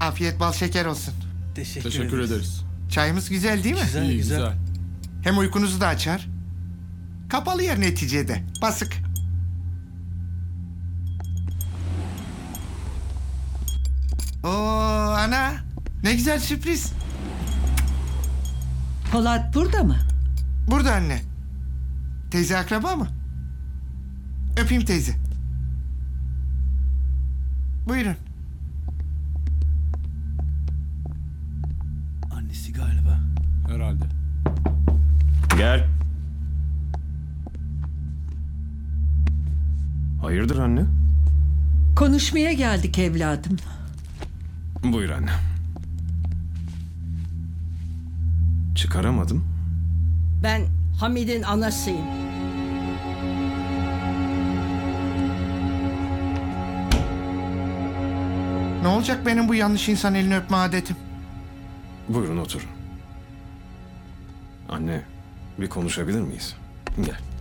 Afiyet bal şeker olsun. Teşekkür ederiz. Çayımız güzel değil mi? Güzel, İyi, güzel. Hem uykunuzu da açar. Kapalı yer neticede. Basık. Oo ana. Ne güzel sürpriz. Polat burada mı? Burada anne. Teyze akraba mı? Öpeyim teyze. Buyurun. Annesi galiba. Herhalde. Gel. Hayırdır anne? Konuşmaya geldik evladım. Buyur anne. Çıkaramadım. Ben Hamid'in anasıyım. Ne olacak benim bu yanlış insan elini öpme adetim? Buyurun oturun. Anne, bir konuşabilir miyiz? Gel.